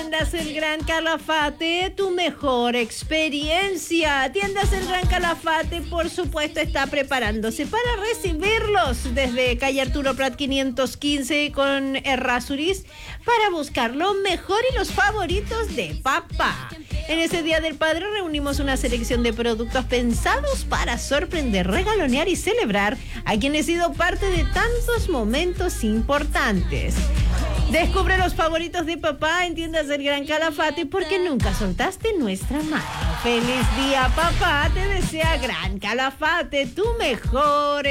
Tiendas El Gran Calafate, tu mejor experiencia. Tiendas El Gran Calafate, por supuesto, está preparándose para recibirlos desde calle Arturo Prat 515 con Errázuriz para buscar lo mejor y los favoritos de papá. En ese Día del Padre reunimos una selección de productos pensados para sorprender, regalonear y celebrar a quienes han sido parte de tantos momentos importantes. Descubre los favoritos de papá en Tiendas del Gran Calafate porque nunca soltaste nuestra mano. ¡Feliz día, papá! Te desea Gran Calafate, tu mejor